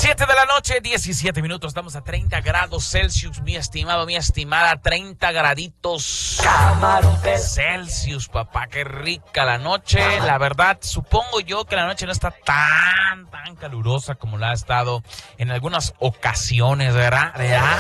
7 de la noche, 17 minutos. Estamos a 30 grados Celsius, mi estimado, mi estimada. 30 graditos Celsius, papá. Qué rica la noche. La verdad, supongo yo que la noche no está tan calurosa como la ha estado en algunas ocasiones, ¿verdad?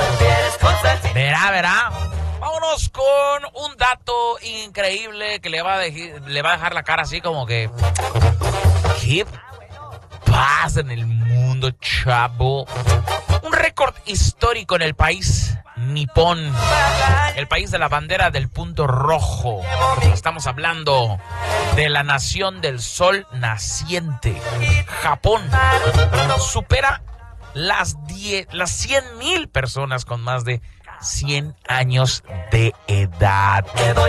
¿Verá? Vámonos con un dato increíble que le va a dejar la cara así como que... ¿Qué pasa en el mundo, chavo? Un récord histórico en el país nipón, el país de la bandera del punto rojo. Estamos hablando de la nación del sol naciente. Japón supera las 100,000 personas con más de 100 años de edad.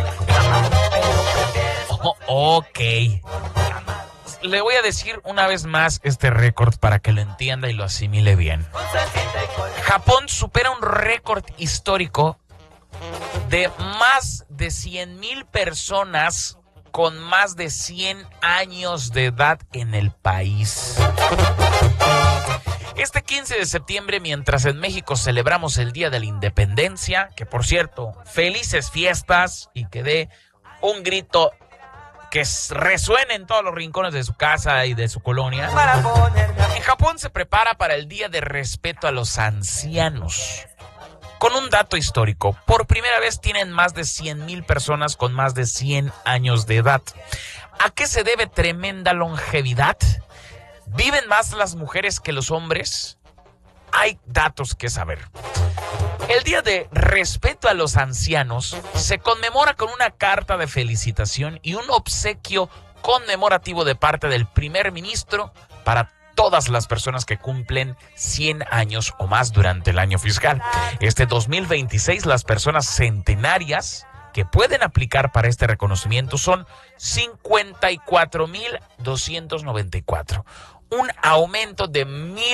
Ok. Le voy a decir una vez más este récord para que lo entienda y lo asimile bien. Japón supera un récord histórico de más de 100,000 personas con más de 100 años de edad en el país. Este 15 de septiembre, mientras en México celebramos el Día de la Independencia, que por cierto, felices fiestas, y que dé un grito que resuene en todos los rincones de su casa y de su colonia. En Japón se prepara para el Día de Respeto a los Ancianos. Con un dato histórico, por primera vez tienen más de 100,000 personas con más de 100 años de edad. ¿A qué se debe tremenda longevidad? ¿Viven más las mujeres que los hombres? Hay datos que saber. El Día de Respeto a los Ancianos se conmemora con una carta de felicitación y un obsequio conmemorativo de parte del primer ministro para todas las personas que cumplen 100 años o más durante el año fiscal. Este 2026, las personas centenarias que pueden aplicar para este reconocimiento son 54,294. Un aumento de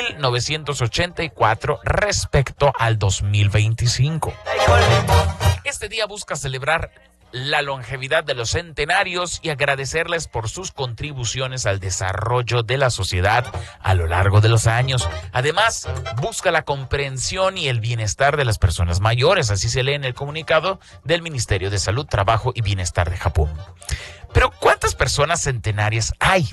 1,984 respecto al 2025. Este día busca celebrar la longevidad de los centenarios y agradecerles por sus contribuciones al desarrollo de la sociedad a lo largo de los años. Además, busca la comprensión y el bienestar de las personas mayores, así se lee en el comunicado del Ministerio de Salud, Trabajo y Bienestar de Japón. Pero ¿cuántas personas centenarias hay?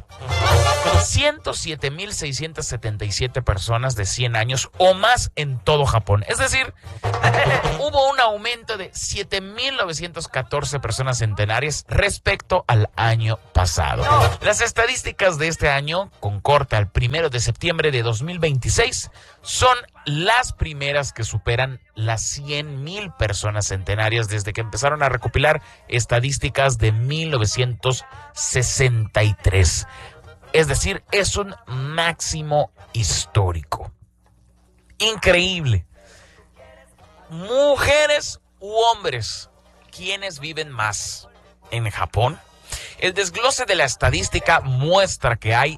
107,677 personas de 100 años o más en todo Japón. Es decir, hubo un aumento de 7,914 personas centenarias respecto al año pasado. Las estadísticas de este año, con corte al 1 de septiembre de 2026, son las primeras que superan las 100,000 personas centenarias desde que empezaron a recopilar estadísticas de 1963. Es decir, es un máximo histórico. Increíble. Mujeres u hombres, ¿quiénes viven más en Japón? El desglose de la estadística muestra que hay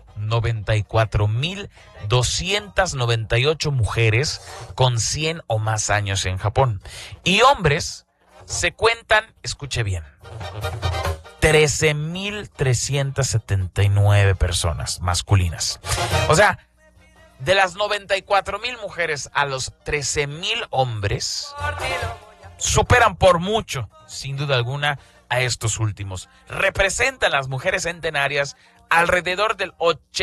94,298 mujeres con 100 o más años en Japón. Y hombres se cuentan, escuche bien, 13,379 personas masculinas. O sea, de las 94,000 mujeres a los 13,000 hombres, superan por mucho, sin duda alguna, a estos últimos. Representan las mujeres centenarias alrededor del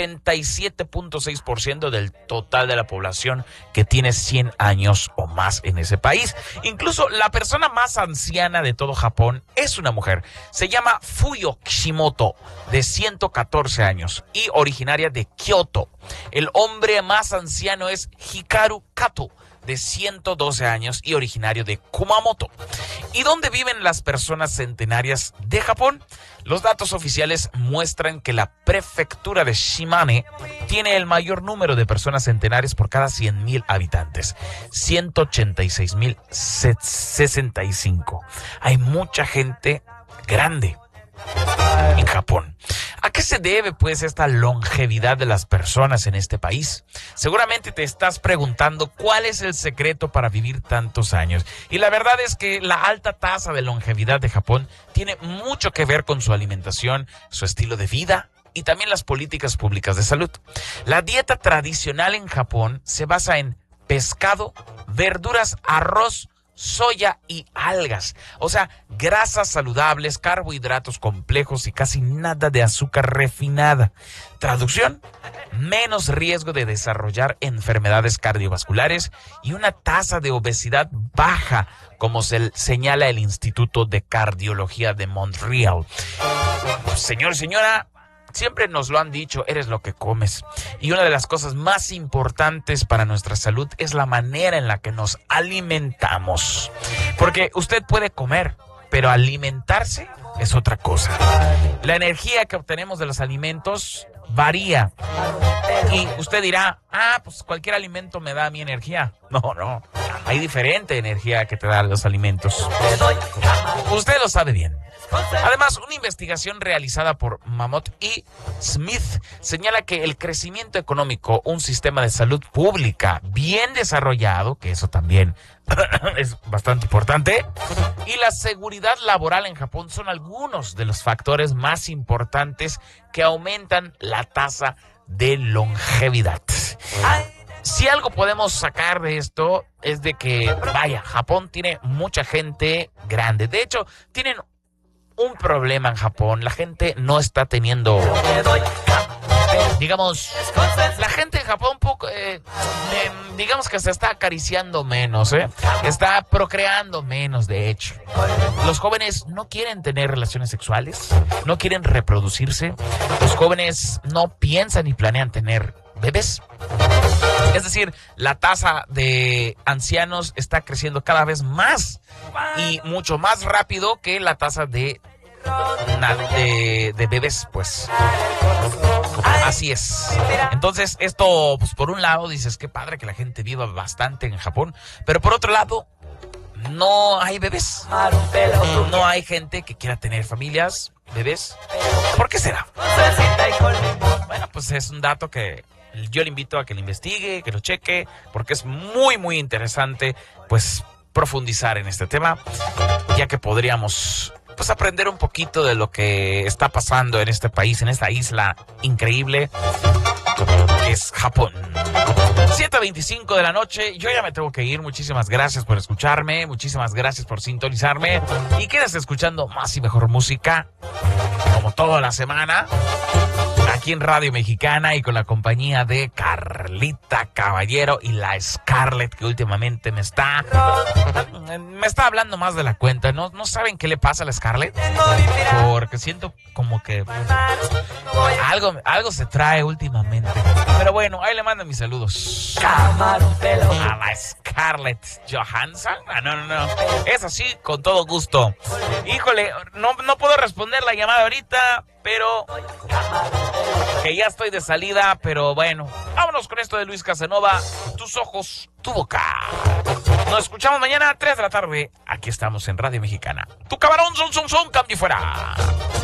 87.6% del total de la población que tiene 100 años o más en ese país. Incluso la persona más anciana de todo Japón es una mujer. Se llama Fuyo Kishimoto, de 114 años y originaria de Kioto. El hombre más anciano es Hikaru Kato, de 112 años y originario de Kumamoto. ¿Y dónde viven las personas centenarias de Japón? Los datos oficiales muestran que la prefectura de Shimane tiene el mayor número de personas centenarias por cada 100,000 habitantes, 186,065. Hay mucha gente grande en Japón. ¿A qué se debe, pues, esta longevidad de las personas en este país? Seguramente te estás preguntando cuál es el secreto para vivir tantos años. Y la verdad es que la alta tasa de longevidad de Japón tiene mucho que ver con su alimentación, su estilo de vida y también las políticas públicas de salud. La dieta tradicional en Japón se basa en pescado, verduras, arroz, soya y algas. O sea, grasas saludables, carbohidratos complejos y casi nada de azúcar refinada. Traducción: menos riesgo de desarrollar enfermedades cardiovasculares y una tasa de obesidad baja, como se señala el Instituto de Cardiología de Montreal. Señor y señora, siempre nos lo han dicho, eres lo que comes. Y una de las cosas más importantes para nuestra salud es la manera en la que nos alimentamos. Porque usted puede comer, pero alimentarse es otra cosa. La energía que obtenemos de los alimentos varía. Y usted dirá, pues cualquier alimento me da mi energía. No. Hay diferente energía que te dan los alimentos. Usted lo sabe bien. Además, una investigación realizada por Mammoth y Smith señala que el crecimiento económico, un sistema de salud pública bien desarrollado, que eso también es bastante importante, y la seguridad laboral en Japón son algunos de los factores más importantes que aumentan la tasa de longevidad. Si algo podemos sacar de esto es de que, Japón tiene mucha gente grande. De hecho, tienen un problema en Japón. La gente no está teniendo, la gente en Japón digamos que se está acariciando menos, está procreando menos, de hecho. Los jóvenes no quieren tener relaciones sexuales, no quieren reproducirse. Los jóvenes no piensan ni planean tener bebés. Es decir, la tasa de ancianos está creciendo cada vez más y mucho más rápido que la tasa de bebés, pues. Así es. Entonces, esto, pues por un lado, dices, qué padre que la gente viva bastante en Japón, pero por otro lado, no hay bebés. No hay gente que quiera tener familias, bebés. ¿Por qué será? Bueno, pues es un dato que yo le invito a que lo investigue, que lo cheque, porque es muy, muy interesante, pues, profundizar en este tema, ya que podríamos, pues, aprender un poquito de lo que está pasando en este país, en esta isla increíble que es Japón. 7:25 de la noche, yo ya me tengo que ir. Muchísimas gracias por escucharme, muchísimas gracias por sintonizarme y quédate escuchando más y mejor música, como toda la semana, aquí en Radio Mexicana y con la compañía de Carlita Caballero y la Scarlett, que últimamente me está hablando más de la cuenta. ¿No saben qué le pasa a la Scarlett? Porque siento como que algo se trae últimamente. Pero bueno, ahí le mando mis saludos a la Scarlett Johansson. No. Es así, con todo gusto. Híjole, no puedo responder la llamada ahorita, pero que ya estoy de salida, pero bueno, vámonos con esto de Luis Casanova, Tus ojos, tu boca. Nos escuchamos mañana a 3 de la tarde. Aquí estamos en Radio Mexicana. Tu camarón, son, cambio y fuera.